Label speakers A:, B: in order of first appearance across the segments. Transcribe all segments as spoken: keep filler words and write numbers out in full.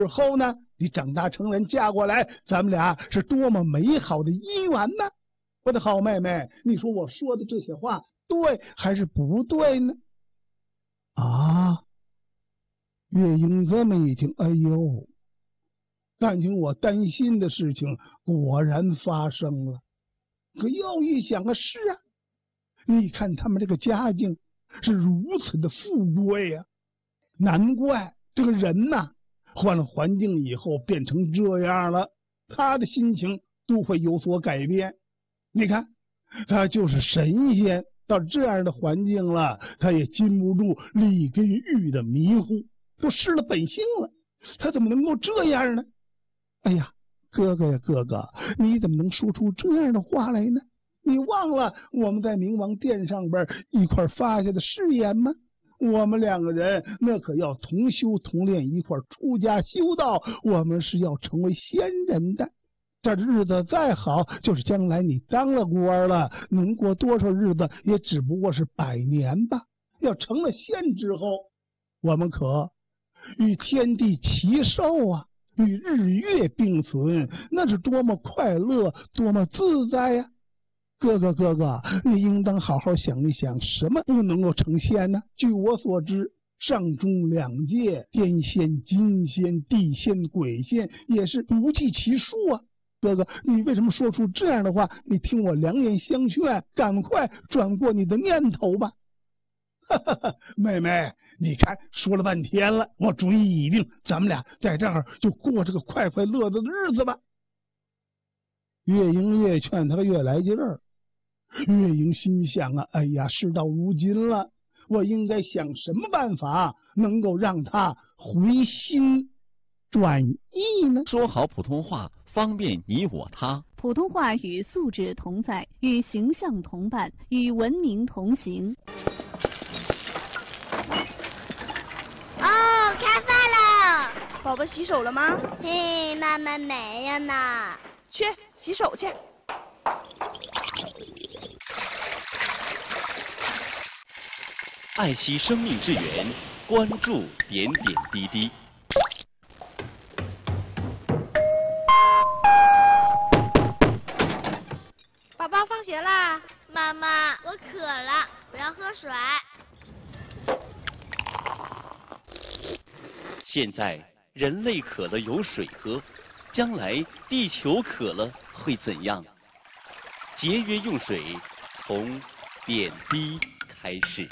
A: 日后呢，你长大成人嫁过来，咱们俩是多么美好的姻缘呢？我的好妹妹，你说我说的这些话对还是不对呢？啊！月英这么一听，哎呦，感情我担心的事情果然发生了。可又一想啊，是啊，你看他们这个家境是如此的富贵呀、啊，难怪这个人呐、啊，换了环境以后变成这样了，他的心情都会有所改变。你看，他就是神仙，到这样的环境了，他也禁不住李跟玉的迷糊，都失了本性了，他怎么能够这样呢？哎呀，哥哥呀哥哥，你怎么能说出这样的话来呢？你忘了我们在冥王殿上边一块发下的誓言吗？我们两个人那可要同修同练，一块出家修道，我们是要成为仙人的。这日子再好，就是将来你当了官了，能过多少日子也只不过是百年吧。要成了仙之后，我们可与天地齐寿啊，与日月并存，那是多么快乐，多么自在呀、啊！哥哥哥哥，你应当好好想一想，什么不能够成仙呢？据我所知，上中两界，天仙、金仙、地仙、鬼仙，也是不计其数啊！哥哥，你为什么说出这样的话？你听我良言相劝，赶快转过你的念头吧。哈哈哈，妹妹，你看说了半天了，我主意已定，咱们俩在这儿就过这个快快乐乐的日子吧。月英越劝他越来劲儿，月英心想啊，哎呀，事到如今了，我应该想什么办法能够让他回心转意呢？
B: 说好普通话，方便你我他。
C: 普通话与素质同在，与形象同伴，与文明同行。
D: 哦，开饭了！
E: 宝宝洗手了吗？
D: 嘿，妈妈没有呢。
E: 去洗手去。
B: 爱惜生命之源，关注点点滴滴。
E: 宝宝放学啦！
D: 妈妈，我渴了，我要喝水。
B: 现在人类渴了有水喝，将来地球渴了会怎样？节约用水，从点滴开始。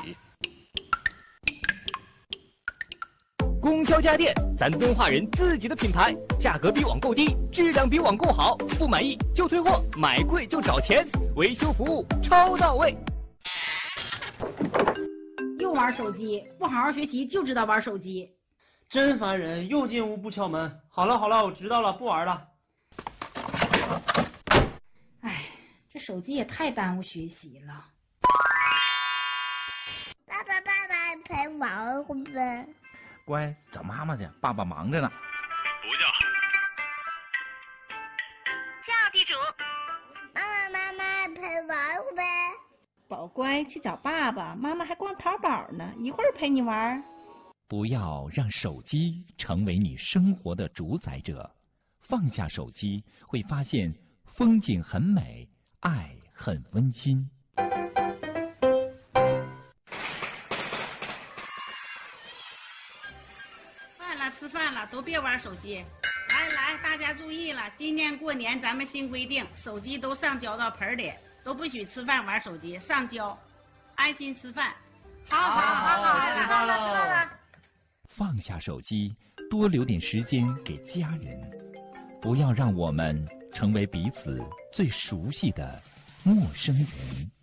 F: 供销家电，咱敦化人自己的品牌，价格比网购低，质量比网购好，不满意就退货，买贵就找钱，维修服务超到位。
G: 又玩手机，不好好学习就知道玩手机，
H: 真烦人！又进屋不敲门。好了好了，我知道了，不玩了。
G: 哎，这手机也太耽误学习了。
D: 爸爸爸爸陪玩会不会？
I: 乖，找妈妈去，爸爸忙着呢。
J: 不叫。
D: 叫地主。妈妈妈妈陪玩会不会？
G: 宝乖，去找爸爸，妈妈还逛淘宝呢，一会儿陪你玩。
K: 不要让手机成为你生活的主宰者，放下手机，会发现风景很美，爱很温馨。
G: 饭了，吃饭了，都别玩手机。来来，大家注意了，今年过年咱们新规定，手机都上交到盆里，都不许吃饭玩手机，上交，安心吃饭。好好好好，
H: 知道了知道了。
K: 放下手机，多留点时间给家人，不要让我们成为彼此最熟悉的陌生人。